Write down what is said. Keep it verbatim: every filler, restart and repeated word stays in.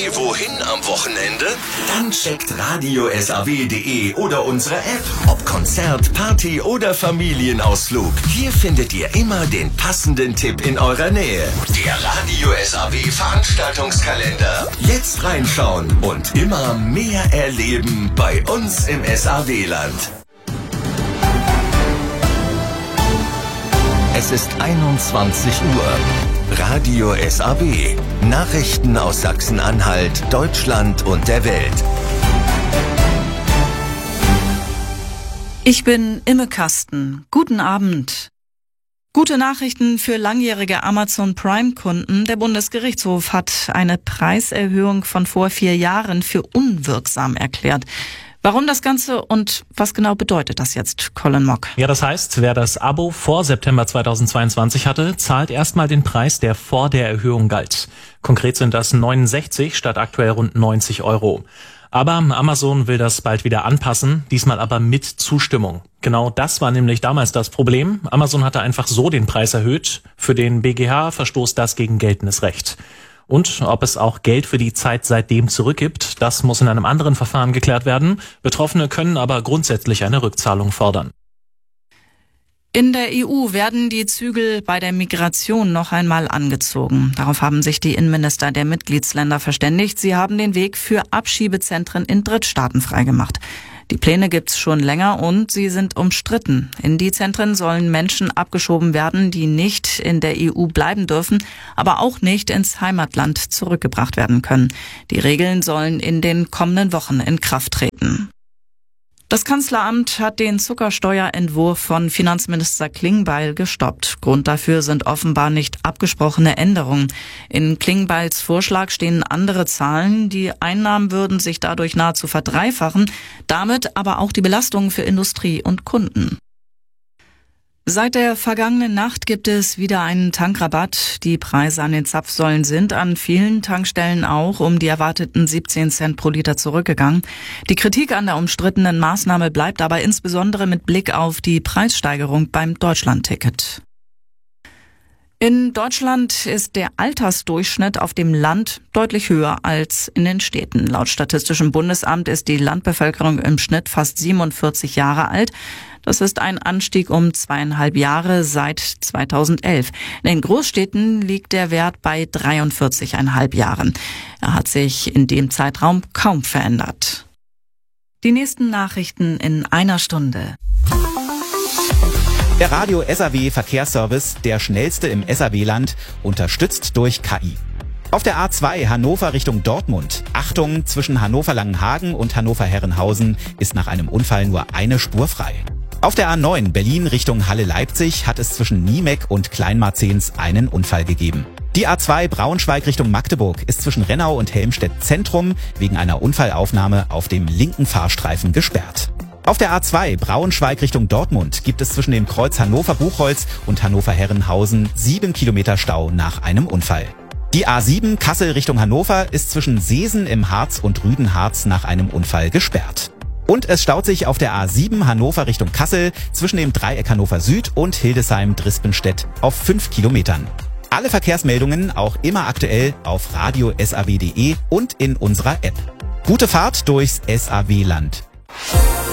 Idee, wohin am Wochenende? Dann checkt radio S A W punkt de oder unsere App. Ob Konzert, Party oder Familienausflug. Hier findet ihr immer den passenden Tipp in eurer Nähe. Der Radio S A W Veranstaltungskalender. Jetzt reinschauen und immer mehr erleben bei uns im S A W-Land. Es ist einundzwanzig Uhr. Radio S A W. Nachrichten aus Sachsen-Anhalt, Deutschland und der Welt. Ich bin Imme Kasten. Guten Abend. Gute Nachrichten für langjährige Amazon Prime-Kunden. Der Bundesgerichtshof hat eine Preiserhöhung von vor vier Jahren für unwirksam erklärt. Warum das Ganze und was genau bedeutet das jetzt, Colin Mock? Ja, das heißt, wer das Abo vor September zweitausendzweiundzwanzig hatte, zahlt erstmal den Preis, der vor der Erhöhung galt. Konkret sind das neunundsechzig statt aktuell rund neunzig Euro. Aber Amazon will das bald wieder anpassen, diesmal aber mit Zustimmung. Genau das war nämlich damals das Problem. Amazon hatte einfach so den Preis erhöht. Für den B G H verstoßt das gegen geltendes Recht. Und ob es auch Geld für die Zeit seitdem zurückgibt, das muss in einem anderen Verfahren geklärt werden. Betroffene können aber grundsätzlich eine Rückzahlung fordern. In der E U werden die Zügel bei der Migration noch einmal angezogen. Darauf haben sich die Innenminister der Mitgliedsländer verständigt. Sie haben den Weg für Abschiebezentren in Drittstaaten freigemacht. Die Pläne gibt's schon länger und sie sind umstritten. In die Zentren sollen Menschen abgeschoben werden, die nicht in der E U bleiben dürfen, aber auch nicht ins Heimatland zurückgebracht werden können. Die Regeln sollen in den kommenden Wochen in Kraft treten. Das Kanzleramt hat den Zuckersteuerentwurf von Finanzminister Klingbeil gestoppt. Grund dafür sind offenbar nicht abgesprochene Änderungen. In Klingbeils Vorschlag stehen andere Zahlen. Die Einnahmen würden sich dadurch nahezu verdreifachen, damit aber auch die Belastungen für Industrie und Kunden. Seit der vergangenen Nacht gibt es wieder einen Tankrabatt. Die Preise an den Zapfsäulen sind an vielen Tankstellen auch um die erwarteten siebzehn Cent pro Liter zurückgegangen. Die Kritik an der umstrittenen Maßnahme bleibt aber insbesondere mit Blick auf die Preissteigerung beim Deutschlandticket. In Deutschland ist der Altersdurchschnitt auf dem Land deutlich höher als in den Städten. Laut Statistischem Bundesamt ist die Landbevölkerung im Schnitt fast siebenundvierzig Jahre alt. Das ist ein Anstieg um zweieinhalb Jahre seit zweitausendelf. In den Großstädten liegt der Wert bei dreiundvierzig Komma fünf Jahren. Er hat sich in dem Zeitraum kaum verändert. Die nächsten Nachrichten in einer Stunde. Der Radio S A W Verkehrsservice, der schnellste im S A W-Land, unterstützt durch K I. Auf der A zwei Hannover Richtung Dortmund. Achtung, zwischen Hannover-Langenhagen und Hannover-Herrenhausen ist nach einem Unfall nur eine Spur frei. Auf der A neun Berlin Richtung Halle-Leipzig hat es zwischen Niemek und Kleinmarzens einen Unfall gegeben. Die A zwei Braunschweig Richtung Magdeburg ist zwischen Rennau und Helmstedt Zentrum wegen einer Unfallaufnahme auf dem linken Fahrstreifen gesperrt. Auf der A zwei Braunschweig Richtung Dortmund gibt es zwischen dem Kreuz Hannover-Buchholz und Hannover-Herrenhausen sieben Kilometer Stau nach einem Unfall. Die A sieben Kassel Richtung Hannover ist zwischen Seesen im Harz und Rüdenharz nach einem Unfall gesperrt. Und es staut sich auf der A sieben Hannover Richtung Kassel zwischen dem Dreieck Hannover Süd und Hildesheim-Drispenstedt auf fünf Kilometern. Alle Verkehrsmeldungen auch immer aktuell auf radio S A W punkt de und in unserer App. Gute Fahrt durchs S A W-Land.